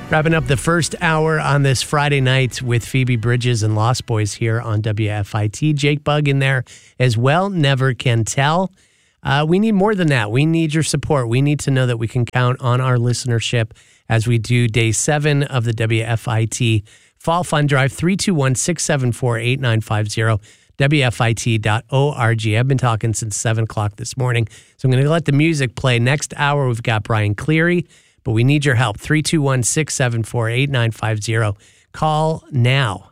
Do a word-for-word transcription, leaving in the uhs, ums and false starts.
Wrapping up the first hour on this Friday night with Phoebe Bridges and Lost Boys here on W F I T. Jake Bugg in there as well. Never Can Tell. Uh, we need more than that. We need your support. We need to know that we can count on our listenership as we do day seven of the W F I T Fall Fund Drive. Three two one, six seven four, eight nine five zero. W F I T dot org. I've been talking since seven o'clock this morning, so I'm going to let the music play. Next hour, we've got Brian Cleary. But we need your help. three two one, six seven four, eight nine five zero. Call now.